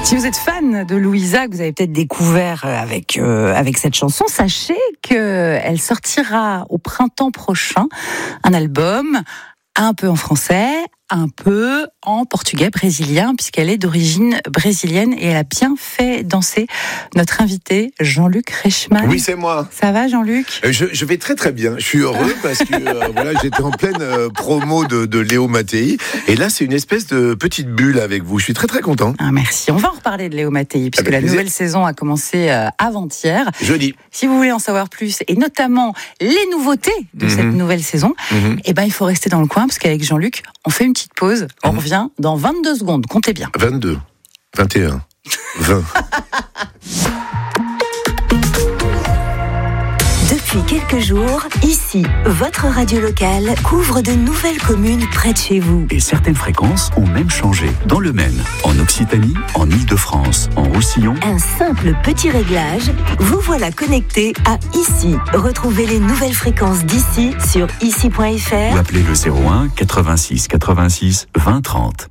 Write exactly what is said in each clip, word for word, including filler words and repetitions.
Si vous êtes fan de Louisa, que vous avez peut-être découvert avec euh, avec cette chanson, sachez qu'elle sortira au printemps prochain un album un peu en français, un peu en portugais brésilien, puisqu'elle est d'origine brésilienne et elle a bien fait danser notre invité Jean-Luc Reichmann. Oui, c'est moi. Ça va, Jean-Luc ? je, je vais très très bien. Je suis heureux parce que euh, voilà, j'étais en pleine euh, promo de, de Léo Mattei et là c'est une espèce de petite bulle avec vous. Je suis très très content. Ah, merci. On va en reparler de Léo Mattei puisque la nouvelle saison a commencé euh, avant-hier. Jeudi. Si vous voulez en savoir plus et notamment les nouveautés de mm-hmm. cette nouvelle saison, mm-hmm. eh ben il faut rester dans le coin parce qu'avec Jean-Luc, on fait une petite pause. On mmh. revient dans vingt-deux secondes. Comptez bien. vingt-deux, vingt et un, vingt. Depuis quelques jours, ici, votre radio locale couvre de nouvelles communes près de chez vous. Et certaines fréquences ont même changé. Dans le Maine, en Occitanie, en Île-de-France, en Roussillon. Un simple petit réglage, vous voilà connecté à Ici. Retrouvez les nouvelles fréquences d'ici sur ici point f r ou appelez le zéro un quatre-vingt-six quatre-vingt-six vingt trente.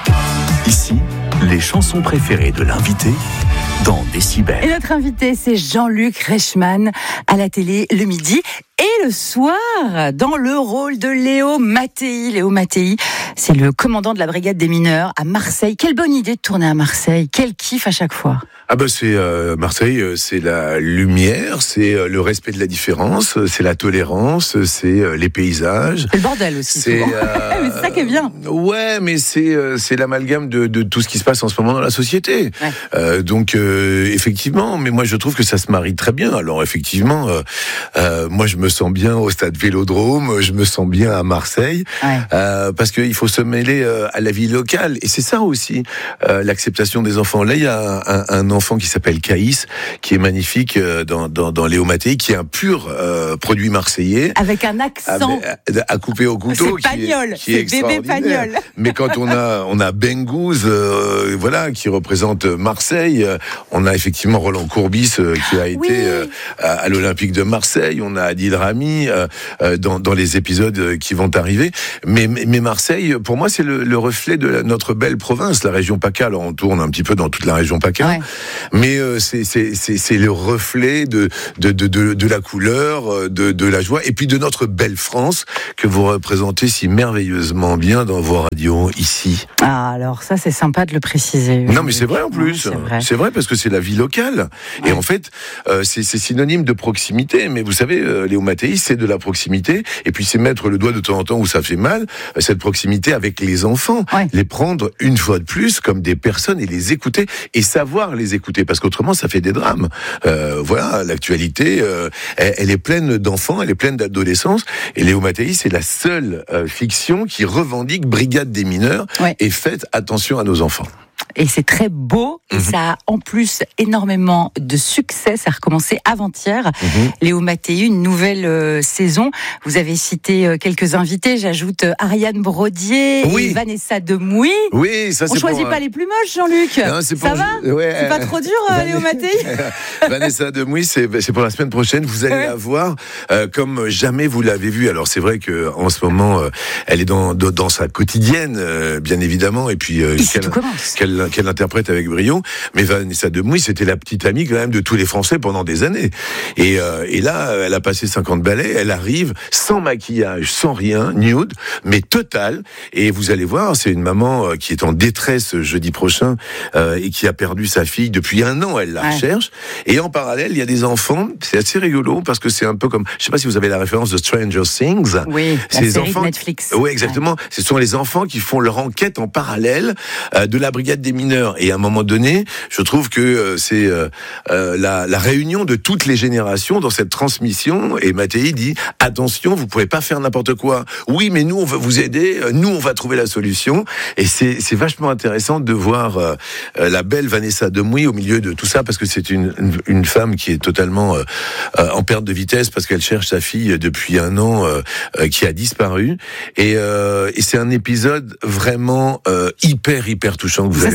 Ici, les chansons préférées de l'invité dans Décibel. Et notre invité, c'est Jean-Luc Reichmann à la télé le midi et le soir dans le rôle de Léo Mattei. Léo Mattei, c'est le commandant de la brigade des mineurs à Marseille. Quelle bonne idée de tourner à Marseille. Quel kiff à chaque fois. Ah bah c'est euh, Marseille, c'est la lumière, c'est euh, le respect de la différence, c'est la tolérance, c'est euh, les paysages. C'est le bordel aussi. C'est, souvent. Euh, mais c'est ça qui est bien. Ouais, mais c'est euh, c'est l'amalgame de, de tout ce qui se passe en ce moment dans la société. Ouais. Euh, donc euh, effectivement, mais moi je trouve que ça se marie très bien. Alors effectivement, euh, euh, moi je me sens bien au stade Vélodrome, je me sens bien à Marseille, ouais. euh, parce qu'il faut se mêler euh, à la vie locale. Et c'est ça aussi, euh, l'acceptation des enfants. Là, il y a un, un enfant qui s'appelle Caïs, qui est magnifique dans, dans, dans Léo Mattei, qui est un pur euh, produit marseillais. Avec un accent. À, à couper au couteau. C'est Pagnol, qui est, qui est c'est bébé Pagnol. Mais quand on a, on a Bengouz, euh, voilà, qui représente Marseille, on a effectivement Roland Courbis, euh, qui a été oui. euh, à, à l'Olympique de Marseille, on a Adil Rami, euh, euh, dans, dans les épisodes qui vont arriver. Mais, mais Marseille, pour moi, c'est le, le reflet de la, notre belle province, la région PACA. Alors on tourne un petit peu dans toute la région PACA. Ouais. Mais euh, c'est, c'est, c'est, c'est le reflet de, de, de, de, de la couleur, de, de la joie, et puis de notre belle France que vous représentez si merveilleusement bien dans vos radios ici. Ah, alors ça, c'est sympa de le préciser. Non, mais c'est vrai en plus. Ouais, c'est, vrai. c'est vrai parce que c'est la vie locale. Ouais. Et en fait, euh, c'est, c'est synonyme de proximité. Mais vous savez, euh, Léo Mattei, c'est de la proximité. Et puis c'est mettre le doigt de temps en temps où ça fait mal, euh, cette proximité avec les enfants. Ouais. Les prendre une fois de plus comme des personnes et les écouter et savoir les écouter. Parce qu'autrement, ça fait des drames. Euh, voilà, l'actualité, euh, elle, elle est pleine d'enfants, elle est pleine d'adolescence. Et Léo Mattei, c'est la seule euh, fiction qui revendique Brigade des mineurs ouais. et faites attention à nos enfants. Et c'est très beau, et mmh. ça a en plus énormément de succès. Ça a recommencé avant-hier. Mmh. Léo Mattei, une nouvelle euh, saison. Vous avez cité euh, quelques invités. J'ajoute euh, Ariane Brodier oui. et Vanessa Demouy. Oui, ça c'est On choisit pour, pas euh... les plus moches, Jean-Luc. Non, c'est pour... Ça va ouais, C'est pas trop dur, euh, Léo Mattei. Vanessa Demouy, c'est, c'est pour la semaine prochaine. Vous allez ouais. la voir euh, comme jamais vous l'avez vue. Alors c'est vrai que en ce moment, euh, elle est dans, dans, dans sa quotidienne, euh, bien évidemment. Et puis euh, qu'elle, qu'elle, qu'elle interprète avec brio. Mais Vanessa Demouy, c'était la petite amie quand même de tous les Français pendant des années. Et, euh, et là, elle a passé cinquante ballets. Elle arrive sans maquillage, sans rien, nude, mais totale. Et vous allez voir, c'est une maman euh, qui est en détresse jeudi prochain euh, et qui a perdu sa fille depuis un an. Elle la ouais. recherche. Et en parallèle, il y a des enfants. C'est assez rigolo parce que c'est un peu comme, je sais pas si vous avez la référence de Stranger Things. Oui, c'est la les série enfants. de Netflix. Oui, exactement. Ouais. Ce sont les enfants qui font leur enquête en parallèle euh, de la brigade des mineurs. Et à un moment donné, je trouve que euh, c'est euh, euh, la, la réunion de toutes les générations dans cette transmission. Et Mattei dit attention, vous pouvez pas faire n'importe quoi. Oui, mais nous on va vous aider. Nous on va trouver la solution. Et c'est, c'est vachement intéressant de voir euh, la belle Vanessa Demouy au milieu de tout ça parce que c'est une, une, une femme qui est totalement euh, euh, en perte de vitesse parce qu'elle cherche sa fille depuis un an euh, euh, qui a disparu. Et, euh, et c'est un épisode vraiment euh, hyper hyper touchant que vous ça allez voir.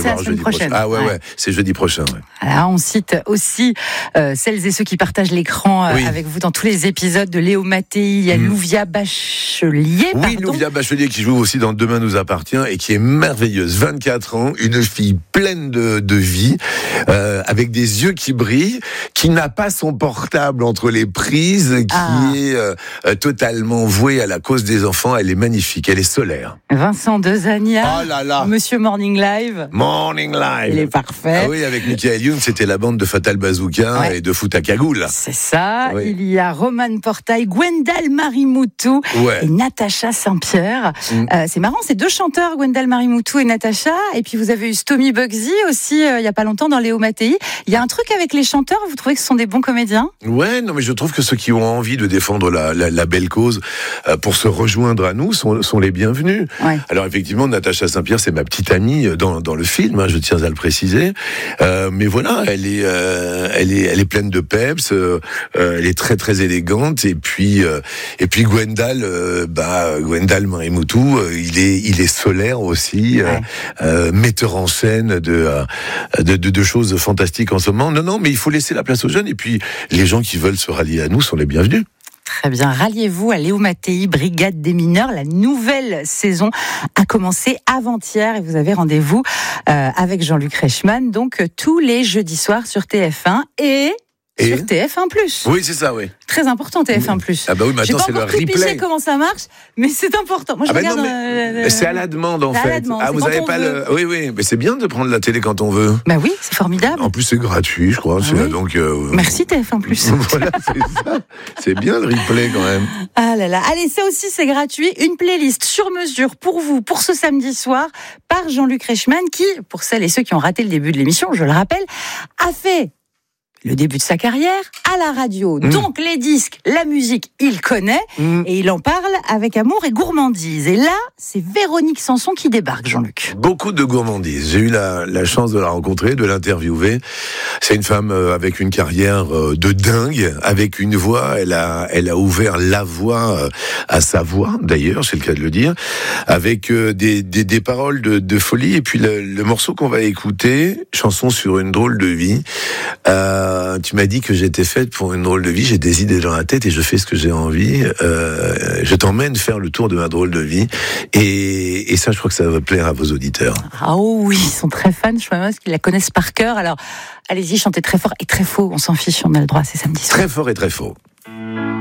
voir la jeudi semaine prochaine. prochain. Ah ouais, ouais, ouais, c'est jeudi prochain. Ouais. Alors, on cite aussi euh, celles et ceux qui partagent l'écran euh, Oui. avec vous dans tous les épisodes de Léo Mattei. Il y a Mm. Louvia Bachelier. Oui, pardon. Louvia Bachelier qui joue aussi dans Demain nous appartient et qui est merveilleuse. vingt-quatre ans, une fille pleine de, de vie, euh, avec des yeux qui brillent, qui n'a pas son portable entre les prises, qui Ah. est euh, euh, totalement vouée à la cause des enfants. Elle est magnifique, elle est solaire. Vincent Dezania. Oh là là, Monsieur Morning Live. Morning Live. Il est parfait. Ah oui, avec Michael Youn, c'était la bande de Fatal Bazooka Ouais. et de Foot à Cagoule. C'est ça. Oui. Il y a Roman Portail, Gwendal Marimoutou Ouais. et Natacha Saint-Pierre. Mm. Euh, c'est marrant, c'est deux chanteurs, Gwendal Marimoutou et Natacha. Et puis vous avez eu Stomy Bugsy aussi, euh, il y a pas longtemps dans Léo Mattei. Il y a un truc avec les chanteurs, vous trouvez que ce sont des bons comédiens? Ouais, non, mais je trouve que ceux qui ont envie de défendre la, la, la belle cause euh, pour se rejoindre à nous sont, sont les bienvenus. Ouais. Alors effectivement, Natacha Saint-Pierre, c'est ma petite amie dans, dans le film, hein, je tiens à le préciser. Euh, mais voilà, elle est, euh, elle est, elle est pleine de peps, euh, euh, elle est très très élégante. Et puis, euh, et puis Gwendal, euh, bah Gwendal Marimoutou, euh, il est, il est solaire aussi, euh, Ouais. euh, metteur en scène de, euh, de, de, de choses fantastiques en ce moment. Non, non, mais il faut laisser la place aux jeunes. Et puis, les gens qui veulent se rallier à nous sont les bienvenus. Très bien. Ralliez-vous à Léo Mattei, Brigade des mineurs. La nouvelle saison a commencé avant-hier et vous avez rendez-vous euh, avec Jean-Luc Reichmann, donc euh, tous les jeudis soirs sur T F un et, Et sur T F un plus. Oui, c'est ça, oui. Très important T F un plus. Ah bah oui, J'ai maintenant pas c'est le encore tout piché replay. comment ça marche, mais c'est important. Moi, je Ah bah regarde. non, mais euh, Mais c'est à la demande en c'est à fait. la demande, Ah, c'est vous quand avez on pas veut. le. Oui, oui, mais c'est bien de prendre la télé quand on veut. Bah oui, c'est formidable. En plus, c'est gratuit, je crois. Ah c'est, oui. donc. euh, Merci T F un plus. Voilà, c'est ça. C'est bien le replay quand même. Ah là là. Allez, ça aussi c'est gratuit. Une playlist sur mesure pour vous, pour ce samedi soir, par Jean-Luc Reichmann, qui, pour celles et ceux qui ont raté le début de l'émission, je le rappelle, a fait le début de sa carrière à la radio. Mmh. Donc les disques, la musique, il connaît Mmh. et il en parle avec amour et gourmandise. Et là, c'est Véronique Sanson qui débarque, Jean-Luc. Beaucoup de gourmandise. J'ai eu la, la chance de la rencontrer, de l'interviewer. C'est une femme euh, avec une carrière euh, de dingue, avec une voix. Elle a, elle a ouvert la voix euh, à sa voix, d'ailleurs, c'est le cas de le dire, avec euh, des, des, des paroles de, de folie. Et puis le, le morceau qu'on va écouter, chanson sur une drôle de vie. Euh, tu m'as dit que j'étais faite pour une drôle de vie. J'ai des idées dans la tête et je fais ce que j'ai envie. Euh, je t'emmène faire le tour de ma drôle de vie. Et, et ça, je crois que ça va plaire à vos auditeurs. Ah oh oui, ils sont très fans, je pense qu'ils la connaissent par cœur. Alors, allez-y, chantez très fort et très faux, on s'en fiche, on a le droit, c'est samedi soir. Très fort et très faux.